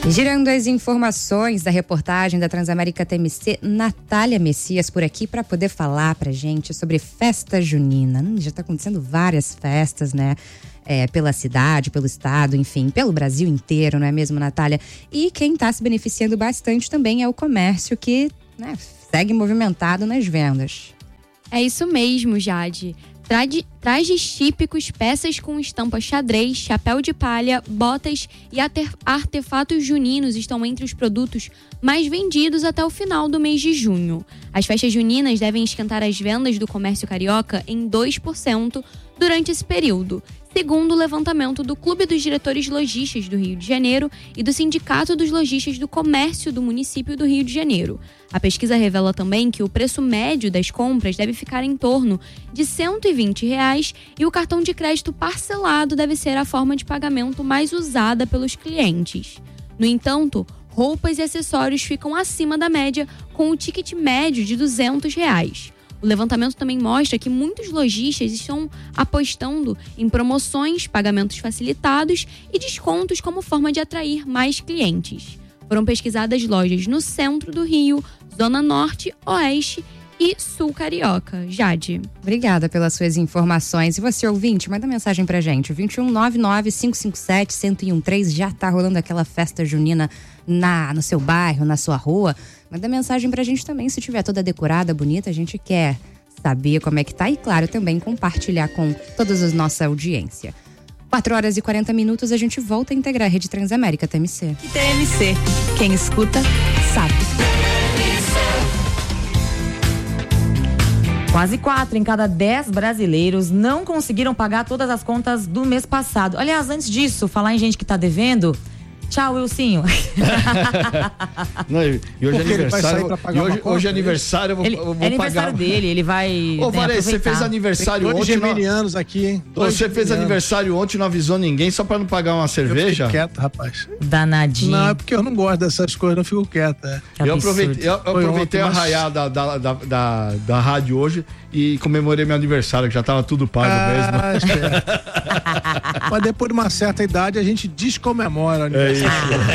Girando as informações da reportagem da Transamérica TMC, Natália Messias por aqui para poder falar pra gente sobre festa junina. Já está acontecendo várias festas, né? Pela cidade, pelo estado, enfim, pelo Brasil inteiro, não é mesmo, Natália? E quem está se beneficiando bastante também é o comércio que, né, segue movimentado nas vendas. É isso mesmo, Jade. Trajes típicos, peças com estampa xadrez, chapéu de palha, botas e artefatos juninos estão entre os produtos mais vendidos até o final do mês de junho. As festas juninas devem esquentar as vendas do comércio carioca em 2% durante esse período, segundo o levantamento do Clube dos Diretores Lojistas do Rio de Janeiro e do Sindicato dos Lojistas do Comércio do município do Rio de Janeiro. A pesquisa revela também que o preço médio das compras deve ficar em torno de R$ 120 e o cartão de crédito parcelado deve ser a forma de pagamento mais usada pelos clientes. No entanto, roupas e acessórios ficam acima da média, com o ticket médio de R$ 200. O levantamento também mostra que muitos lojistas estão apostando em promoções, pagamentos facilitados e descontos como forma de atrair mais clientes. Foram pesquisadas lojas no centro do Rio, Zona Norte, Oeste e Sul Carioca. Jade. Obrigada pelas suas informações. E você, ouvinte, manda mensagem pra gente. 2199-557-1013. Já tá rolando aquela festa junina no seu bairro, na sua rua. Manda mensagem pra gente também, se tiver toda decorada, bonita. A gente quer saber como é que tá e, claro, também compartilhar com toda a nossa audiência. 4h40, a gente volta a integrar a Rede Transamérica TMC. TMC, quem escuta, sabe. Quase 4 em cada 10 brasileiros não conseguiram pagar todas as contas do mês passado. Aliás, antes disso, falar em gente que tá devendo... Tchau, Wilsinho. Não, e hoje é aniversário. Hoje é aniversário, eu vou pagar. É aniversário dele, ele vai. Ô, Varese, você fez aniversário ontem. Geminianos aqui, hein? Você fez aniversário ontem e não avisou ninguém só pra não pagar uma cerveja? Eu fiquei quieto, rapaz. Danadinho. Não, é porque eu não gosto dessas coisas, eu fico quieto. Eu aproveitei a raiar da rádio hoje e comemorei meu aniversário, que já tava tudo pago mesmo. Mas depois de uma certa idade a gente descomemora o aniversário.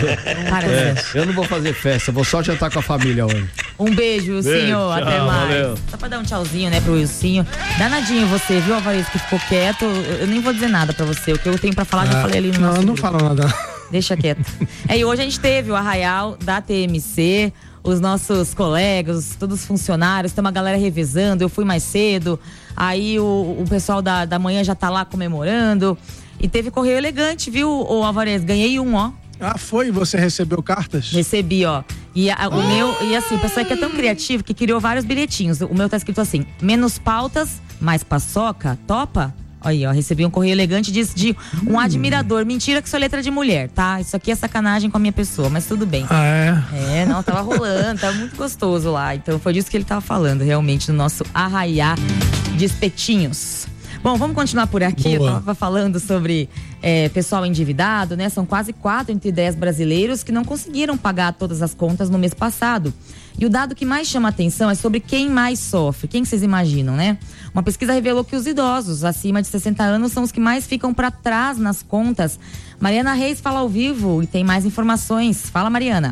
Eu não vou fazer festa, vou só jantar com a família hoje. Um beijo, Wilsinho, até mais. Valeu. Só pra dar um tchauzinho, né, pro Wilsinho. Danadinho você, viu, Alvarez, que ficou quieto. Eu nem vou dizer nada pra você, o que eu tenho pra falar já falei ali no nosso Não, grupo. falo nada. Deixa quieto. E hoje a gente teve o arraial da TMC, os nossos colegas, todos os funcionários, tem uma galera revezando, eu fui mais cedo, aí o pessoal da manhã já tá lá comemorando, e teve correio elegante, viu, Alvarez? Ganhei um, ó. Ah, foi? Você recebeu cartas? Recebi, ó. O meu, e assim, o pessoal aqui é tão criativo que criou vários bilhetinhos. O meu tá escrito assim: menos pautas, mais paçoca, topa? Aí, ó, recebi um correio elegante de um admirador. Mentira que isso é letra de mulher, tá? Isso aqui é sacanagem com a minha pessoa, mas tudo bem. Ah, é? Não, tava rolando, tava muito gostoso lá. Então foi disso que ele tava falando, realmente, no nosso arraiá de espetinhos. Bom, vamos continuar por aqui. Boa. Eu tava falando sobre pessoal endividado, né? São quase 4 entre 10 brasileiros que não conseguiram pagar todas as contas no mês passado. E o dado que mais chama atenção é sobre quem mais sofre. Quem vocês imaginam, né? Uma pesquisa revelou que os idosos acima de 60 anos são os que mais ficam para trás nas contas. Mariana Reis fala ao vivo e tem mais informações. Fala, Mariana.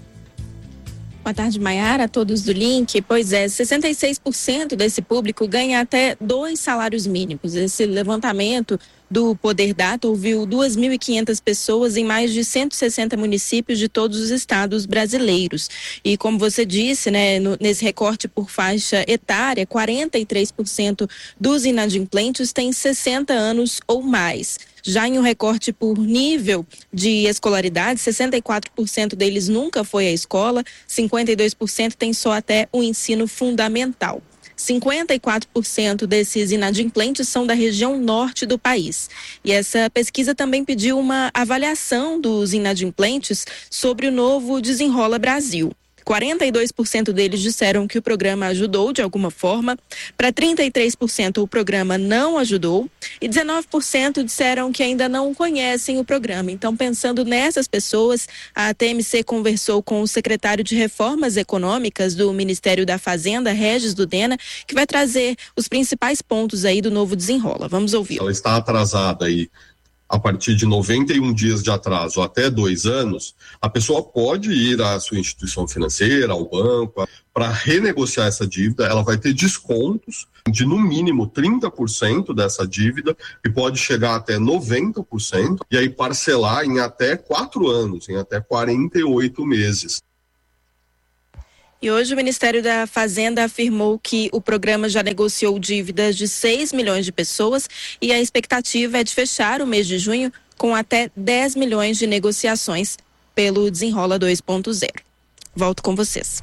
Boa tarde, Maiara, a todos do Link. Pois é, 66% desse público ganha até 2 salários mínimos. Esse levantamento do Poder Data ouviu 2.500 pessoas em mais de 160 municípios de todos os estados brasileiros. E como você disse, né, nesse recorte por faixa etária, 43% dos inadimplentes têm 60 anos ou mais. Já em um recorte por nível de escolaridade, 64% deles nunca foi à escola, 52% tem só até o ensino fundamental. 54% desses inadimplentes são da região norte do país. E essa pesquisa também pediu uma avaliação dos inadimplentes sobre o novo Desenrola Brasil. 42% deles disseram que o programa ajudou de alguma forma, para 33% o programa não ajudou e 19% disseram que ainda não conhecem o programa. Então, pensando nessas pessoas, a TMC conversou com o secretário de Reformas Econômicas do Ministério da Fazenda, Regis Dudena, que vai trazer os principais pontos aí do novo Desenrola. Vamos ouvir. Ela está atrasada aí a partir de 91 dias de atraso até 2 anos, a pessoa pode ir à sua instituição financeira, ao banco, para renegociar essa dívida. Ela vai ter descontos de no mínimo 30% dessa dívida, que pode chegar até 90%, e aí parcelar em até 4 anos, em até 48 meses. E hoje o Ministério da Fazenda afirmou que o programa já negociou dívidas de 6 milhões de pessoas e a expectativa é de fechar o mês de junho com até 10 milhões de negociações pelo Desenrola 2.0. Volto com vocês.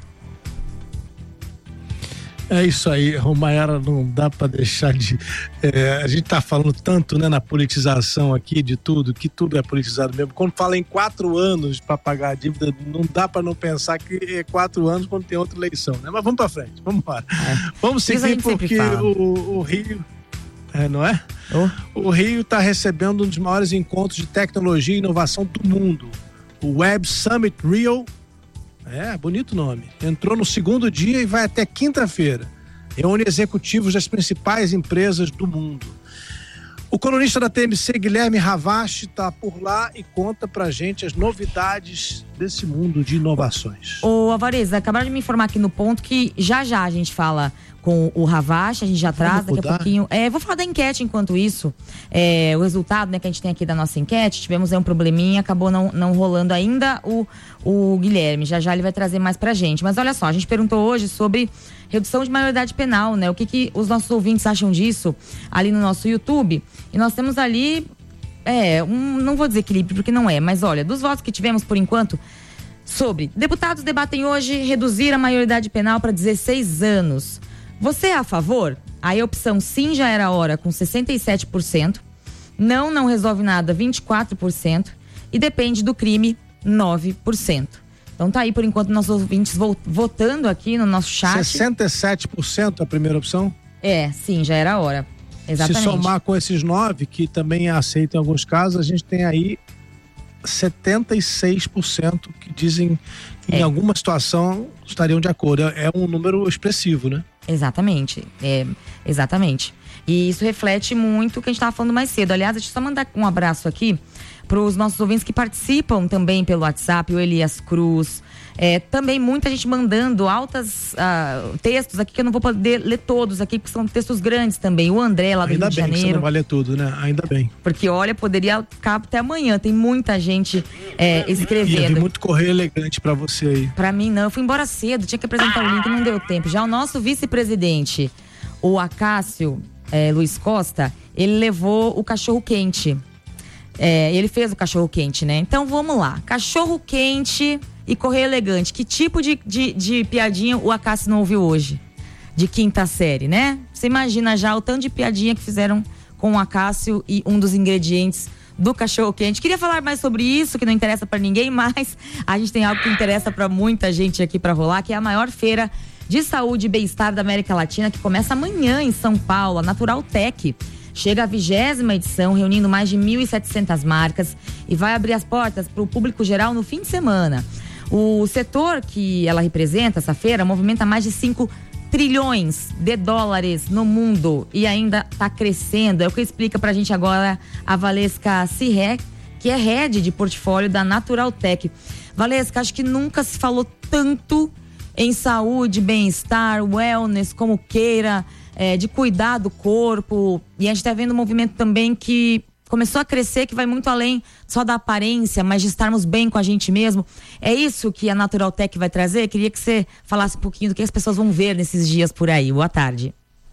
É isso aí, Mayara, não dá para deixar de... a gente tá falando tanto, né, na politização aqui de tudo, que tudo é politizado mesmo. Quando fala em 4 anos para pagar a dívida, não dá para não pensar que é 4 anos quando tem outra eleição, né? Mas vamos para frente, vamos embora. Vamos seguir porque o Rio... não é? O Rio está recebendo um dos maiores encontros de tecnologia e inovação do mundo. O Web Summit Rio... bonito o nome. Entrou no 2º dia e vai até quinta-feira. Reúne executivos das principais empresas do mundo. O colunista da TMC, Guilherme Ravache, está por lá e conta pra gente as novidades desse mundo de inovações. Ô, Alvarez, acabaram de me informar aqui no ponto que já a gente fala com o Ravache, a gente já traz daqui a pouquinho. Vou falar da enquete enquanto isso. O resultado, né, que a gente tem aqui da nossa enquete, tivemos aí um probleminha, acabou não rolando ainda o Guilherme. Já ele vai trazer mais pra gente. Mas olha só, a gente perguntou hoje sobre redução de maioridade penal, né? O que os nossos ouvintes acham disso ali no nosso YouTube. E nós temos ali, não vou dizer equilíbrio, porque não é, mas olha, dos votos que tivemos por enquanto, sobre deputados debatem hoje reduzir a maioridade penal para 16 anos. Você é a favor? Aí a opção sim já era hora, com 67%. Não resolve nada, 24%. E depende do crime, 9%. Então tá aí, por enquanto, nossos ouvintes votando aqui no nosso chat. 67% a primeira opção? Sim, já era hora. Exatamente. Se somar com esses 9, que também aceitam em alguns casos, a gente tem aí 76% que dizem que em alguma situação estariam de acordo. É um número expressivo, né? Exatamente, exatamente. E isso reflete muito o que a gente estava falando mais cedo. Aliás, deixa eu só mandar um abraço aqui para os nossos ouvintes que participam também pelo WhatsApp, o Elias Cruz. Também muita gente mandando altas textos aqui, que eu não vou poder ler todos aqui, porque são textos grandes também. O André, lá do Rio de Janeiro. Ainda bem que você não vai ler tudo, né? Ainda bem. Porque, olha, poderia ficar até amanhã. Tem muita gente escrevendo. E muito correio elegante pra você aí. Pra mim, não. Eu fui embora cedo, tinha que apresentar o link, não deu tempo. Já o nosso vice-presidente, o Acácio Luiz Costa, ele levou o cachorro-quente. Ele fez o cachorro-quente, né? Então, vamos lá. Cachorro-quente e correio elegante. Que tipo de piadinha o Acácio não ouviu hoje? De 5ª série, né? Você imagina já o tanto de piadinha que fizeram com o Acácio e um dos ingredientes do cachorro-quente. Queria falar mais sobre isso, que não interessa pra ninguém, mas a gente tem algo que interessa pra muita gente aqui pra rolar, que é a maior feira de saúde e bem-estar da América Latina, que começa amanhã em São Paulo, a Natural Tech. Chega a 20ª edição, reunindo mais de 1.700 marcas e vai abrir as portas para o público geral no fim de semana. O setor que ela representa, essa feira, movimenta mais de 5 trilhões de dólares no mundo e ainda está crescendo. É o que explica pra gente agora a Valesca Cirré, que é head de portfólio da Natural Tech. Valesca, acho que nunca se falou tanto em saúde, bem-estar, wellness, como queira, de cuidar do corpo. E a gente está vendo um movimento também que começou a crescer, que vai muito além só da aparência, mas de estarmos bem com a gente mesmo. É isso que a Natural Tech vai trazer? Queria que você falasse um pouquinho do que as pessoas vão ver nesses dias por aí. Boa tarde.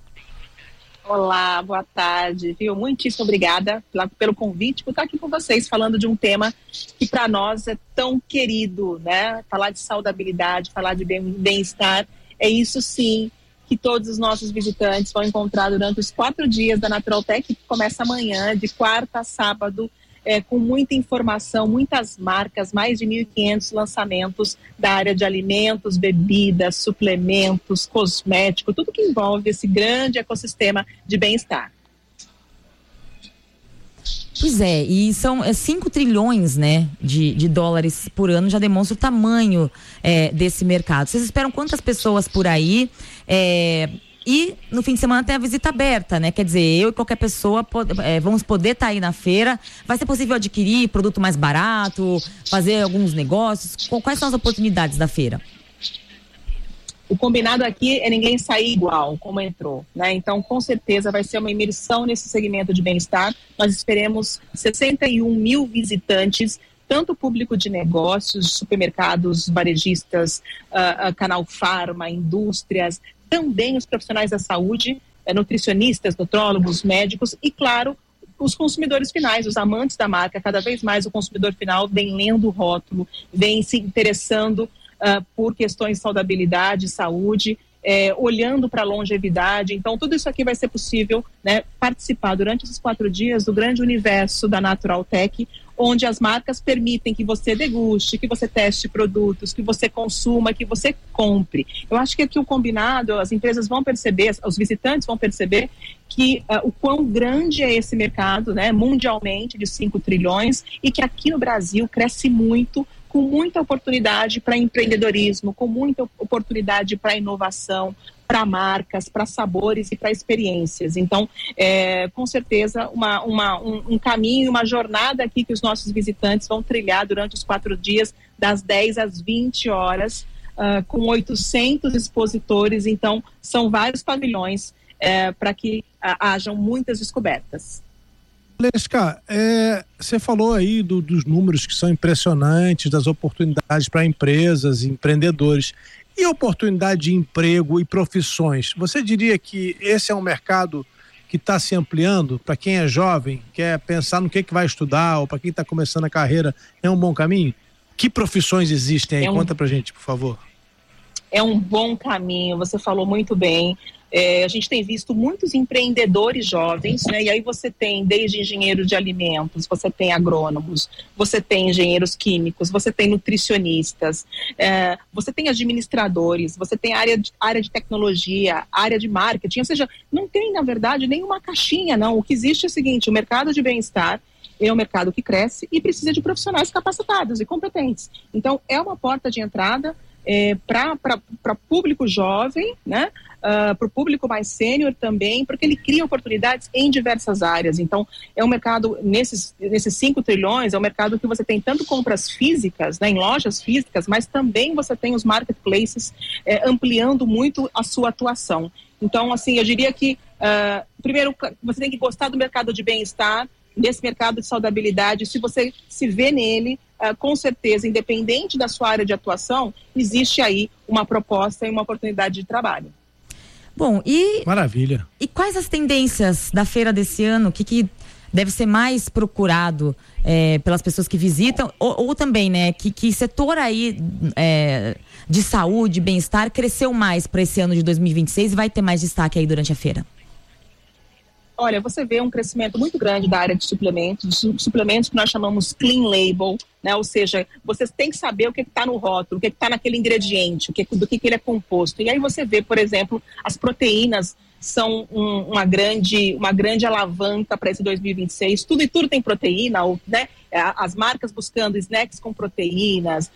Olá, boa tarde, viu? Muitíssimo obrigada pelo convite, por estar aqui com vocês, falando de um tema que para nós é tão querido, né? Falar de saudabilidade, falar de bem-estar, é isso sim que todos os nossos visitantes vão encontrar durante os 4 dias da Natural Tech, que começa amanhã, de quarta a sábado, com muita informação, muitas marcas, mais de 1.500 lançamentos da área de alimentos, bebidas, suplementos, cosméticos, tudo que envolve esse grande ecossistema de bem-estar. Pois é, e são 5 trilhões, né, de dólares por ano, já demonstra o tamanho desse mercado. Vocês esperam quantas pessoas por aí? E no fim de semana tem a visita aberta, né? Quer dizer, eu e qualquer pessoa vamos poder estar aí na feira. Vai ser possível adquirir produto mais barato, fazer alguns negócios? Quais são as oportunidades da feira? O combinado aqui é ninguém sair igual, como entrou, né? Então, com certeza, vai ser uma imersão nesse segmento de bem-estar. Nós esperamos 61 mil visitantes, tanto público de negócios, supermercados, varejistas, canal farma, indústrias, também os profissionais da saúde, nutricionistas, nutrólogos, médicos e, claro, os consumidores finais, os amantes da marca. Cada vez mais o consumidor final vem lendo o rótulo, vem se interessando por questões de saudabilidade, saúde, olhando para a longevidade. Então, tudo isso aqui vai ser possível, né, participar durante esses 4 dias do grande universo da Naturaltech, onde as marcas permitem que você deguste, que você teste produtos, que você consuma, que você compre. Eu acho que aqui o combinado, as empresas vão perceber, os visitantes vão perceber que o quão grande é esse mercado, né, mundialmente, de 5 trilhões, e que aqui no Brasil cresce muito, com muita oportunidade para empreendedorismo, com muita oportunidade para inovação, para marcas, para sabores e para experiências. Então, com certeza, um caminho, uma jornada aqui que os nossos visitantes vão trilhar durante os 4 dias, das 10 às 20 horas, com 800 expositores. Então, são vários pavilhões para que hajam muitas descobertas. Valesca, você falou aí dos números que são impressionantes, das oportunidades para empresas, empreendedores. E oportunidade de emprego e profissões? Você diria que esse é um mercado que está se ampliando? Para quem é jovem, quer pensar no que vai estudar, ou para quem está começando a carreira, é um bom caminho? Que profissões existem aí? Conta pra gente, por favor. É um bom caminho, você falou muito bem. A gente tem visto muitos empreendedores jovens, né? E aí você tem desde engenheiros de alimentos, você tem agrônomos, você tem engenheiros químicos, você tem nutricionistas, você tem administradores, você tem área de tecnologia, área de marketing, ou seja, não tem, na verdade, nenhuma caixinha, não. O que existe é o seguinte: o mercado de bem-estar é um mercado que cresce e precisa de profissionais capacitados e competentes. Então, é uma porta de entrada para público jovem, né? Para o público mais sênior também, porque ele cria oportunidades em diversas áreas. Então, é um mercado, nesses 5 trilhões, é um mercado que você tem tanto compras físicas, né, em lojas físicas, mas também você tem os marketplaces ampliando muito a sua atuação. Então, assim, eu diria que, primeiro, você tem que gostar do mercado de bem-estar, desse mercado de saudabilidade. Se você se vê nele, com certeza, independente da sua área de atuação, existe aí uma proposta e uma oportunidade de trabalho. Bom, maravilha. E quais as tendências da feira desse ano? O que deve ser mais procurado pelas pessoas que visitam? Ou também, né, que setor aí de saúde, bem-estar cresceu mais para esse ano de 2026 e vai ter mais destaque aí durante a feira? Olha, você vê um crescimento muito grande da área de suplementos que nós chamamos clean label, né? Ou seja, você tem que saber o que está no rótulo, o que está naquele ingrediente, do que ele é composto. E aí você vê, por exemplo, as proteínas são uma grande alavanca para esse 2026. Tudo tem proteína, né? As marcas buscando snacks com proteínas,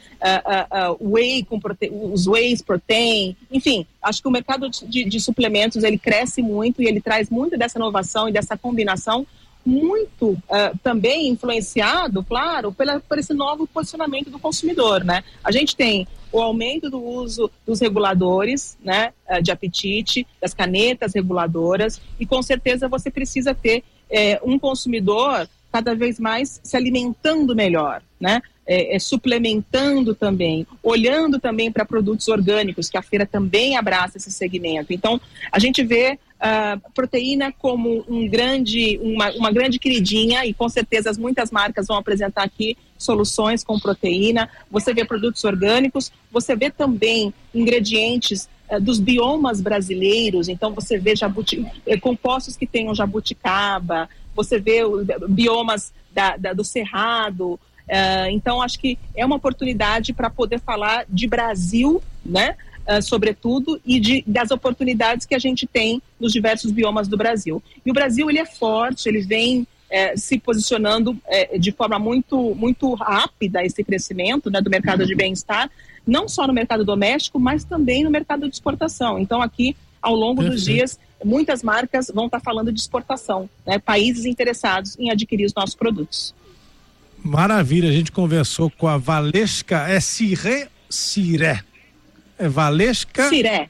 os whey protein, enfim, acho que o mercado de suplementos ele cresce muito e ele traz muito dessa inovação e dessa combinação, muito também influenciado, claro, por esse novo posicionamento do consumidor, né? A gente tem o aumento do uso dos reguladores, né, de apetite, das canetas reguladoras, e com certeza você precisa ter um consumidor cada vez mais se alimentando melhor, né? Suplementando também, olhando também para produtos orgânicos, que a feira também abraça esse segmento. Então, a gente vê proteína como uma grande queridinha, e com certeza muitas marcas vão apresentar aqui soluções com proteína. Você vê produtos orgânicos, você vê também ingredientes dos biomas brasileiros. Então você vê compostos que tenham jabuticaba, você vê biomas do Cerrado. Então acho que é uma oportunidade para poder falar de Brasil, né? Sobretudo, e das oportunidades que a gente tem nos diversos biomas do Brasil. E o Brasil, ele é forte, ele vem se posicionando de forma muito, muito rápida, esse crescimento, né, do mercado de bem-estar, não só no mercado doméstico, mas também no mercado de exportação. Então aqui ao longo dos dias, muitas marcas vão estar falando de exportação, né? Países interessados em adquirir os nossos produtos. Maravilha, a gente conversou com a Valesca, Ciré. É Valesca?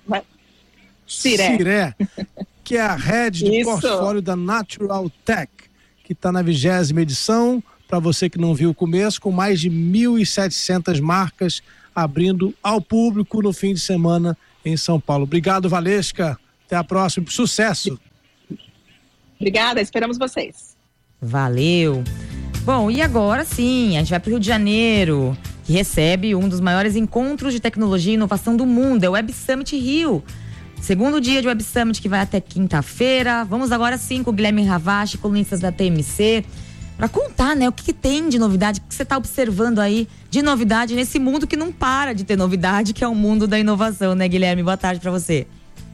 Ciré, que é a head de portfólio da Natural Tech, que está na 20ª edição, para você que não viu o começo, com mais de 1.700 marcas abrindo ao público no fim de semana em São Paulo. Obrigado, Valesca. Até a próxima. Sucesso. Obrigada, esperamos vocês. Valeu. Bom, e agora sim, a gente vai para o Rio de Janeiro, que recebe um dos maiores encontros de tecnologia e inovação do mundo, é o Web Summit Rio. Segundo dia de Web Summit, que vai até quinta-feira. Vamos agora sim com o Guilherme Ravache, colunistas da TMC, para contar, né, o que tem de novidade, o que você está observando aí de novidade nesse mundo que não para de ter novidade, que é o mundo da inovação, né, Guilherme? Boa tarde para você.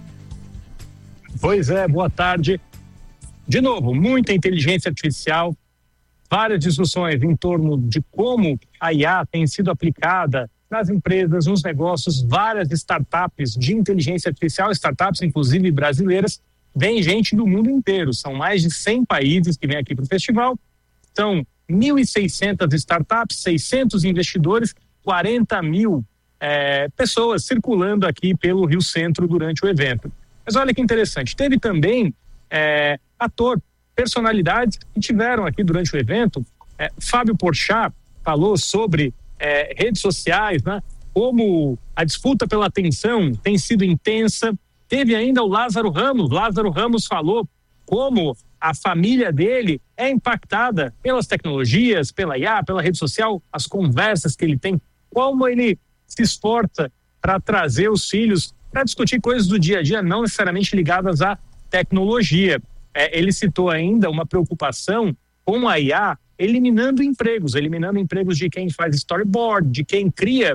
Pois é, boa tarde. De novo, muita inteligência artificial, várias discussões em torno de como a IA tem sido aplicada nas empresas, nos negócios, várias startups de inteligência artificial, startups inclusive brasileiras, vem gente do mundo inteiro, são mais de 100 países que vêm aqui para o festival, são 1.600 startups, 600 investidores, 40 mil pessoas circulando aqui pelo Rio Centro durante o evento. Mas olha que interessante, teve também personalidades que tiveram aqui durante o evento. Fábio Porchat falou sobre redes sociais, né? Como a disputa pela atenção tem sido intensa. Teve ainda o Lázaro Ramos falou como a família dele é impactada pelas tecnologias, pela IA, pela rede social, as conversas que ele tem, como ele se esforça para trazer os filhos para discutir coisas do dia a dia, não necessariamente ligadas à tecnologia. Ele citou ainda uma preocupação com a IA eliminando empregos de quem faz storyboard, de quem cria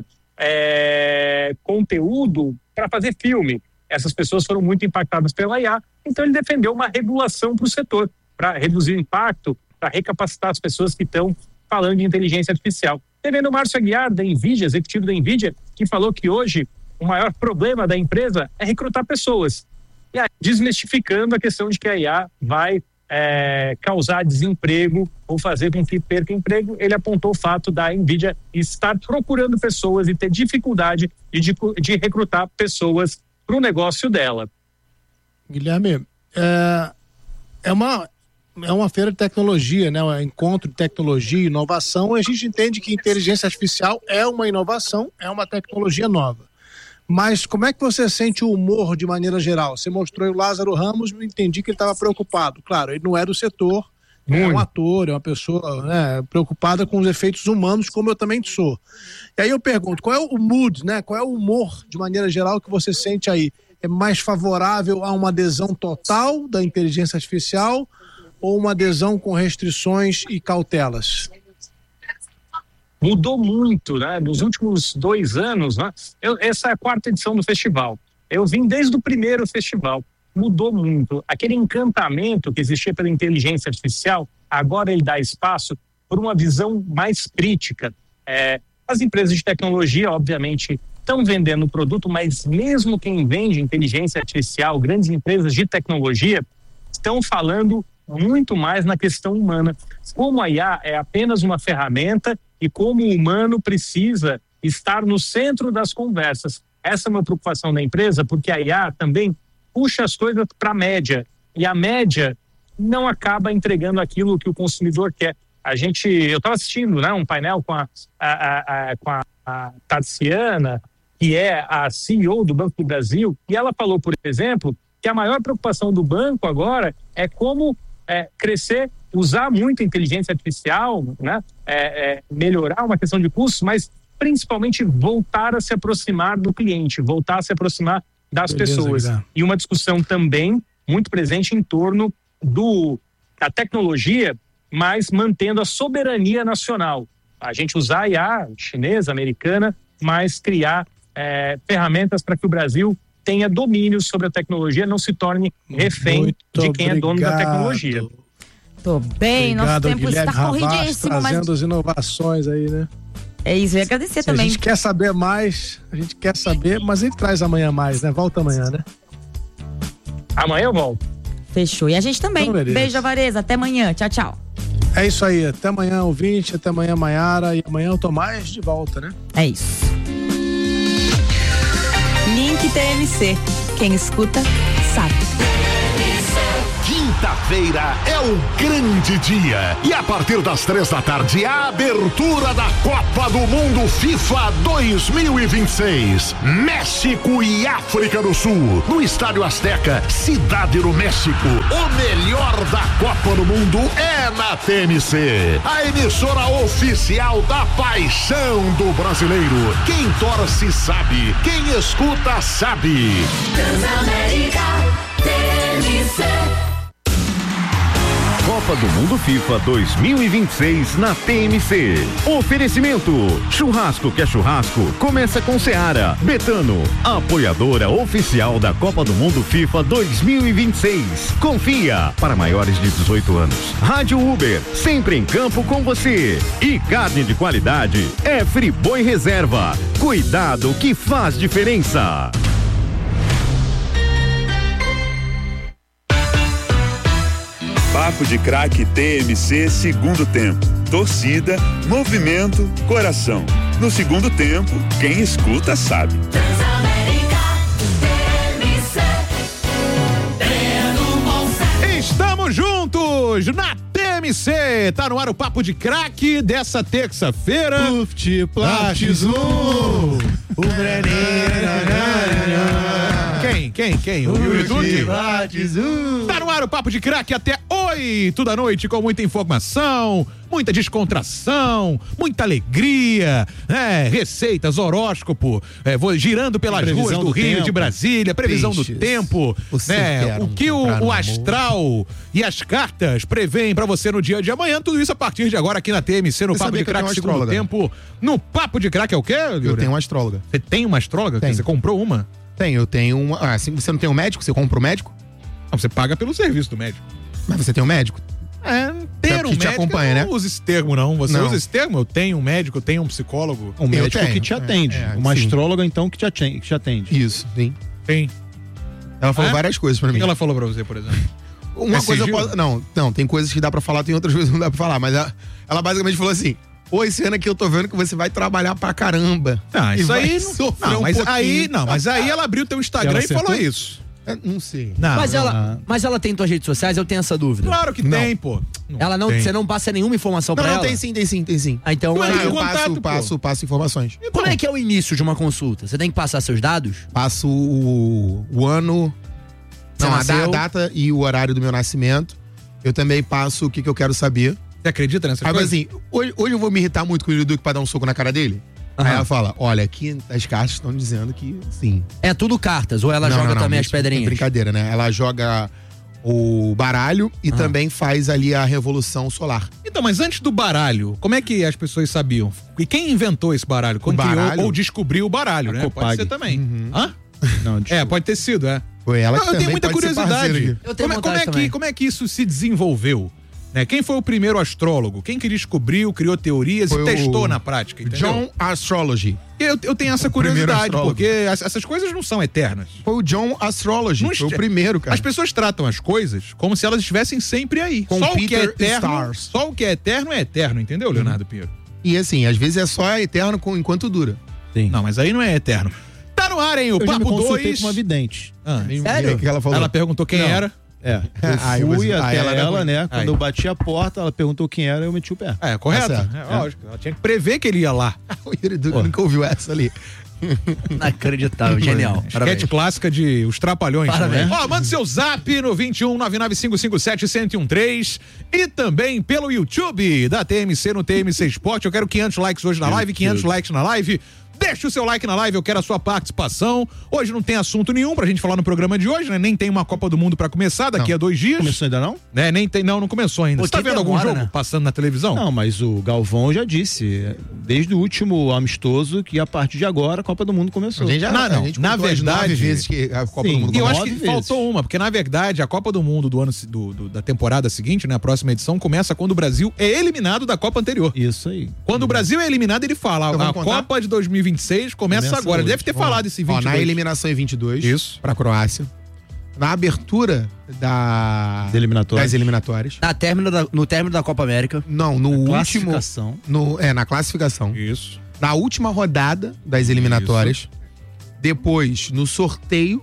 conteúdo para fazer filme. Essas pessoas foram muito impactadas pela IA, então ele defendeu uma regulação para o setor, para reduzir o impacto, para recapacitar as pessoas que estão falando de inteligência artificial. Teve o Márcio Aguiar, da NVIDIA, executivo da NVIDIA, que falou que hoje o maior problema da empresa é recrutar pessoas. E aí, desmistificando a questão de que a IA vai causar desemprego ou fazer com que perca emprego, ele apontou o fato da NVIDIA estar procurando pessoas e ter dificuldade de recrutar pessoas para o negócio dela. Guilherme, é uma feira de tecnologia, né? Um encontro de tecnologia e inovação. A gente entende que inteligência artificial é uma inovação, é uma tecnologia nova. Mas como é que você sente o humor de maneira geral? Você mostrou o Lázaro Ramos, eu entendi que ele estava preocupado. Claro, ele não é do setor, é um ator, é uma pessoa, né, preocupada com os efeitos humanos, como eu também sou. E aí eu pergunto, qual é o mood, né? Qual é o humor de maneira geral que você sente aí? É mais favorável a uma adesão total da inteligência artificial ou uma adesão com restrições e cautelas? Mudou muito, né? Nos últimos 2 anos, né? Essa é a 4ª edição do festival. Eu vim desde o primeiro festival. Mudou muito. Aquele encantamento que existia pela inteligência artificial, agora ele dá espaço por uma visão mais crítica. As empresas de tecnologia, obviamente, estão vendendo o produto, mas mesmo quem vende inteligência artificial, grandes empresas de tecnologia, estão falando muito mais na questão humana. Como a IA é apenas uma ferramenta e como o humano precisa estar no centro das conversas. Essa é uma preocupação da empresa, porque a IA também puxa as coisas para a média. E a média não acaba entregando aquilo que o consumidor quer. Eu estava assistindo, né, um painel com a Tarciana, que é a CEO do Banco do Brasil, e ela falou, por exemplo, que a maior preocupação do banco agora é como crescer, usar muito a inteligência artificial, né, melhorar uma questão de custos, mas principalmente voltar a se aproximar do cliente, voltar a se aproximar das pessoas. Guilherme. E uma discussão também muito presente em torno da tecnologia, mas mantendo a soberania nacional. A gente usar a IA chinesa, americana, mas criar ferramentas para que o Brasil tenha domínio sobre a tecnologia, não se torne refém de quem é dono da tecnologia. Tô bem, nosso tempo Guilherme está corridíssimo. Trazendo as inovações aí, né? É isso, eu ia agradecer também. A gente quer saber mais, mas ele traz amanhã mais, né? Volta amanhã, né? Amanhã eu volto. Fechou. E a gente também. Então, Beijo, Avareza. Até amanhã. Tchau, tchau. É isso aí. Até amanhã, ouvinte. Até amanhã, Maiara. E amanhã eu tô mais de volta, né? É isso. Link TMC. Quem escuta, sabe. Quinta-feira é o grande dia. E a partir das 3h, a abertura da Copa do Mundo FIFA 2026. México e África do Sul. No Estádio Azteca, Cidade do México. O melhor da Copa do Mundo é na TMC. A emissora oficial da paixão do brasileiro. Quem torce sabe. Quem escuta sabe. Transamérica TMC. Copa do Mundo FIFA 2026 na TMC. Oferecimento: churrasco que é churrasco, começa com Seara. Betano, apoiadora oficial da Copa do Mundo FIFA 2026. Confia, para maiores de 18 anos. Rádio Uber, sempre em campo com você. E carne de qualidade é Friboi Reserva. Cuidado que faz diferença. Papo de Craque TMC segundo tempo. Torcida, movimento, coração. No segundo tempo, quem escuta sabe. Estamos juntos na TMC. Tá no ar o Papo de Craque dessa terça-feira. O Quem? O Yuri Duque? Tá no ar o Papo de Craque até 20h com muita informação, muita descontração, muita alegria, receitas, horóscopo, girando pelas ruas do Rio, de Brasília, previsão do tempo, o que o astral e as cartas preveem pra você no dia de amanhã, tudo isso a partir de agora aqui na TMC, no Papo de Craque segundo tempo. No Papo de Craque é o quê, Yuri? Eu tenho uma astróloga. Você tem uma astróloga? Tem. Você comprou uma? Eu tenho uma. Assim, você não tem um médico? Você compra um médico? Não, você paga pelo serviço do médico. Mas você tem um médico? Ter um médico, te acompanha, eu não usa esse termo, não. Você usa esse termo? Eu tenho um médico, eu tenho um psicólogo. Um médico que te atende. Uma astróloga, então, que te atende. Isso, sim. Tem. Ela falou várias coisas pra mim. O que ela falou pra você, por exemplo? Uma coisa eu posso... Não, tem coisas que dá pra falar, tem outras coisas que não dá pra falar. Mas ela basicamente falou assim: esse ano aqui eu tô vendo que você vai trabalhar pra caramba. Isso aí não. Mas aí ela abriu o teu Instagram e falou isso. Não sei. Mas ela tem tuas redes sociais? Eu tenho essa dúvida. Claro que tem, pô. Ela não, você não passa nenhuma informação pra ela? Não, tem sim. Então eu passo informações. Então, como é que é o início de uma consulta? Você tem que passar seus dados? Passo o ano, a data e o horário do meu nascimento. Eu também passo o que eu quero saber. Você acredita nessa coisa? Assim, hoje eu vou me irritar muito com o Duque pra dar um soco na cara dele. Aí ela fala: olha, aqui as cartas estão dizendo que sim. É tudo cartas? Ou ela joga também as pedrinhas? É brincadeira, né? Ela joga o baralho e também faz ali a revolução solar. Então, mas antes do baralho, como é que as pessoas sabiam? E quem inventou esse baralho? Quando criou ou descobriu o baralho, né? Copag. Pode ser também. Uhum. Não, pode ter sido, Foi ela que eu tenho muita curiosidade. Também. Como é que isso se desenvolveu? Quem foi o primeiro astrólogo? Quem que descobriu, criou teorias e testou na prática? Entendeu? John Astrology. Eu tenho essa curiosidade, porque essas coisas não são eternas. Foi o John Astrology, foi o primeiro, cara. As pessoas tratam as coisas como se elas estivessem sempre aí. Com só Peter o que é eterno, entendeu, Leonardo Pinheiro? E assim, às vezes é só eterno enquanto dura. Sim. Não, mas aí não é eterno. Tá no ar, hein? O Papo 2. Eu consultei com uma vidente. Sério? Que ela falou? Ela perguntou quem era. Eu fui até ela, né? Quando eu bati a porta, ela perguntou quem era, eu meti o pé. Correto. Lógico. Ela tinha que prever que ele ia lá. O Yuri Duque nunca ouviu essa ali. Inacreditável, genial. Esquete clássica de Os Trapalhões. Parabéns. Manda seu zap no 21-99557-1013 e também pelo YouTube da TMC no TMC Esporte. Eu quero 500 likes hoje na live, 500 likes na live. Deixa o seu like na live, eu quero a sua participação. Hoje não tem assunto nenhum pra gente falar no programa de hoje, né? Nem tem uma Copa do Mundo pra começar daqui a 2 dias. Começou ainda não? Nem tem, não começou ainda. Você tá vendo algum jogo passando na televisão? Não, mas o Galvão já disse, desde o último amistoso, que a partir de agora a Copa do Mundo começou. Na verdade, vezes que a Copa do Mundo começou. E eu acho que faltou uma, porque na verdade a Copa do Mundo do ano da temporada seguinte, né? A próxima edição começa quando o Brasil é eliminado da Copa anterior. Isso aí. Quando o Brasil é eliminado, ele fala, a Copa de 2026 começa agora. Ele deve ter falado esse 22. Na eliminação em 22, isso, pra Croácia. na abertura das eliminatórias. No término da Copa América. Não, no último. Classificação. Na classificação. Isso. Na última rodada das eliminatórias. Isso. Depois, no sorteio.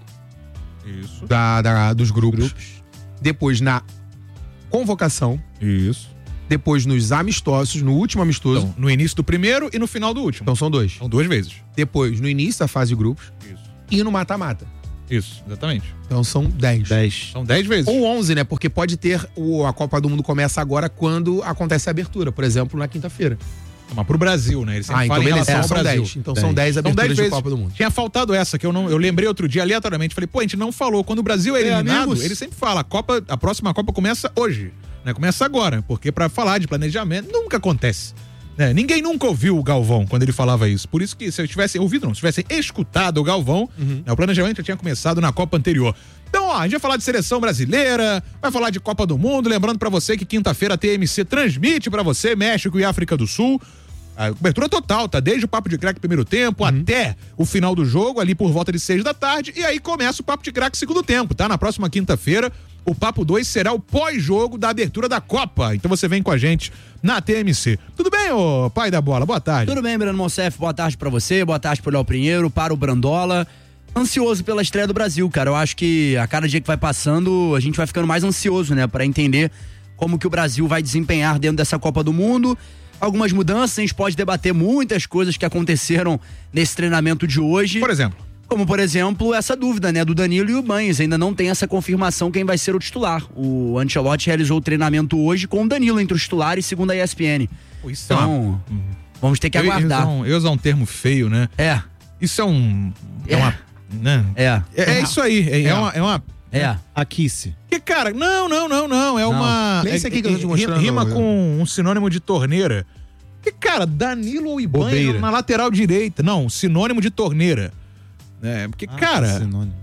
Isso. Dos grupos. Depois, na convocação. Isso. Depois, nos amistosos, no último amistoso. Então, no início do primeiro e no final do último. Então, são 2. São 2 vezes. Depois, no início da fase de grupos. Isso. E no mata-mata. Isso, exatamente. Então são 10. São 10 vezes. Ou 11, né? Porque pode ter a Copa do Mundo começa agora quando acontece a abertura, por exemplo, na quinta-feira. Mas pro Brasil, né? Eles sempre então falam em relação ao são Brasil. 10. Então são 10 aberturas de Copa do Mundo. Tinha faltado essa, que eu lembrei outro dia aleatoriamente. Falei, pô, a gente não falou. Quando o Brasil é eliminado, ele sempre fala, a próxima Copa começa hoje. Né? Começa agora. Porque pra falar de planejamento, nunca acontece. Ninguém nunca ouviu o Galvão quando ele falava isso. Por isso que se eu tivesse ouvido, se tivesse escutado o Galvão, o planejamento já tinha começado na Copa anterior. Então, a gente vai falar de seleção brasileira, vai falar de Copa do Mundo, lembrando pra você que quinta-feira a TMC transmite pra você México e África do Sul. A cobertura total, tá? Desde o Papo de Crack primeiro tempo até o final do jogo, ali por volta de 6 da tarde, e aí começa o Papo de Crack segundo tempo, tá? Na próxima quinta-feira, o Papo 2 será o pós-jogo da abertura da Copa. Então você vem com a gente na TMC. Tudo bem, ô pai da bola? Boa tarde. Tudo bem, Breno Monsef. Boa tarde pra você, boa tarde pro Léo Pinheiro, para o Brandola. Ansioso pela estreia do Brasil, cara. Eu acho que a cada dia que vai passando, a gente vai ficando mais ansioso, né? Pra entender como que o Brasil vai desempenhar dentro dessa Copa do Mundo. Algumas mudanças, a gente pode debater muitas coisas que aconteceram nesse treinamento de hoje. Por exemplo? Como, por exemplo, essa dúvida, né, do Danilo e o Ibanez. Ainda não tem essa confirmação quem vai ser o titular. O Ancelotti realizou o treinamento hoje com o Danilo entre os titulares, segundo a ESPN. Então, vamos ter que aguardar. Eu ia usar um termo feio, né? Isso é uma... Né? É isso aí. É uma... Aquece. Que, cara, não. É uma... Nem isso aqui que eu tô te mostrando. Rima com um sinônimo de torneira. Que, cara, Danilo ou Ibanez na lateral direita. Não, sinônimo de torneira. Porque, cara,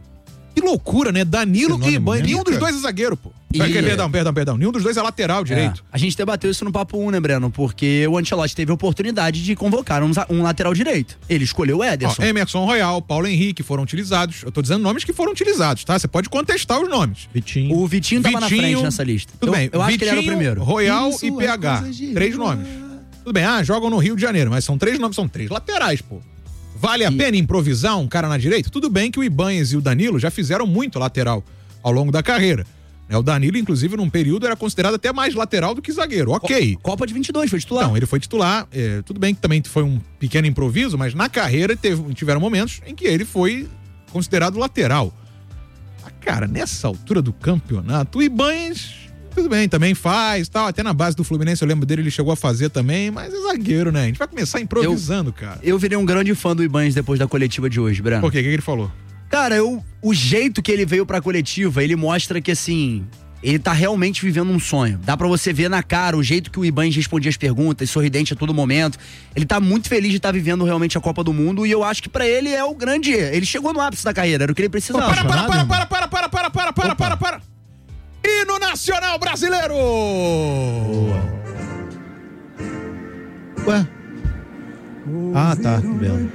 que loucura, né? Danilo e Ibanez. Nenhum dos dois é zagueiro, pô. Perdão. Nenhum dos dois é lateral direito. A gente debateu isso no Papo 1, né, Breno? Porque o Ancelotti teve a oportunidade de convocar um lateral direito. Ele escolheu o Ederson. Emerson Royal, Paulo Henrique foram utilizados. Eu tô dizendo nomes que foram utilizados, tá? Você pode contestar os nomes. O Vitinho tava na frente nessa lista. Tudo bem. Eu acho que ele era o primeiro. Royal e PH. 3 nomes. Tudo bem. Jogam no Rio de Janeiro, mas são 3 nomes, são 3 laterais, pô. Vale a pena improvisar um cara na direita? Tudo bem que o Ibanez e o Danilo já fizeram muito lateral ao longo da carreira. O Danilo, inclusive, num período era considerado até mais lateral do que zagueiro. Ok. Copa de 22, foi titular. Não, ele foi titular. Tudo bem que também foi um pequeno improviso, mas na carreira tiveram momentos em que ele foi considerado lateral. Cara, nessa altura do campeonato, o Ibanez... Tudo bem, também faz, tal, até na base do Fluminense eu lembro dele, ele chegou a fazer também, mas é zagueiro, né? A gente vai começar improvisando, cara. Eu virei um grande fã do Ibanez depois da coletiva de hoje, Breno. Por quê? O que ele falou? Cara, o jeito que ele veio pra coletiva, ele mostra que, assim, ele tá realmente vivendo um sonho. Dá pra você ver na cara o jeito que o Ibanez respondia as perguntas, sorridente a todo momento. Ele tá muito feliz de estar vivendo realmente a Copa do Mundo e eu acho que pra ele é o grande... Ele chegou no ápice da carreira, era o que ele precisava. Para! Hino Nacional Brasileiro! Ué? Tá, belo.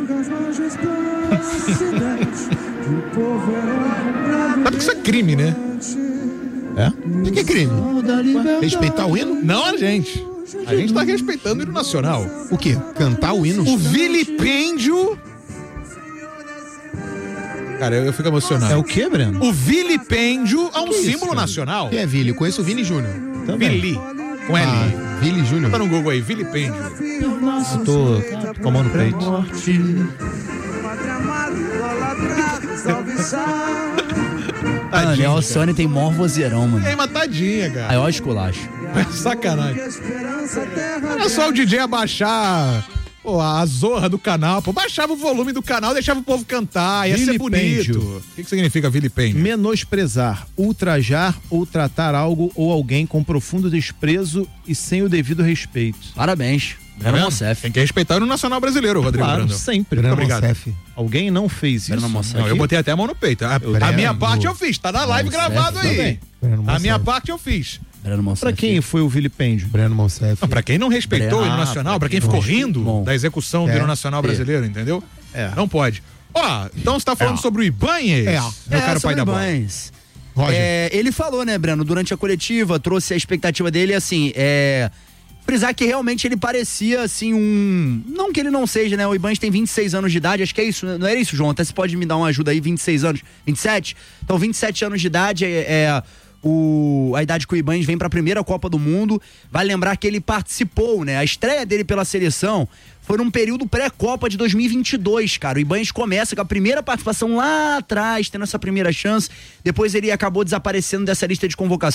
Sabe que isso é crime, né? O que é crime? Respeitar o hino? Não a gente. A gente tá respeitando o hino nacional. O quê? Cantar o hino? O vilipêndio... Cara, eu fico emocionado. É o quê, Breno? O vilipêndio a um símbolo isso, nacional. Quem é Vili? Eu conheço o Vini Júnior. Vili. Com L. Vili Júnior. Tá no Google aí, vilipêndio. Eu tô tomando peito. Mano, o Sony tem maior vozeirão, mano. É matadinha, cara. Aí, ó, esculacho. Sacanagem. Era só o DJ abaixar... a zorra do canal, baixava o volume do canal, deixava o povo cantar, ia ser bonito. O que significa vilipêndio? Menosprezar, ultrajar ou tratar algo ou alguém com profundo desprezo e sem o devido respeito. Parabéns. Breno Monsef. Tem que respeitar o Nacional Brasileiro, Rodrigo Claro, Brandão. sempre. Muito obrigado. Alguém não fez isso. Não, eu botei até a mão no peito. A minha parte eu fiz, tá na live gravado aí. A minha parte eu fiz. Pra quem foi o vilipêndio? Breno Monsef. Pra quem não respeitou o hino nacional, pra quem ficou rindo da execução do hino nacional brasileiro, entendeu? Não pode. Ó, então você tá falando sobre o Ibanez? Meu caro pai da bola. Ele falou, né, Breno, durante a coletiva, trouxe a expectativa dele, assim, frisar que realmente ele parecia, assim, não que ele não seja, né, o Ibanez tem 26 anos de idade, acho que é isso, não era isso, João? Até você pode me dar uma ajuda aí, 26 anos, 27? Então, 27 anos de idade a idade que o Ibanez vem para a primeira Copa do Mundo. Vale lembrar que ele participou, né? A estreia dele pela seleção foi num período pré-Copa de 2022, cara. O Ibanez começa com a primeira participação lá atrás, tendo essa primeira chance. Depois ele acabou desaparecendo dessa lista de convocação.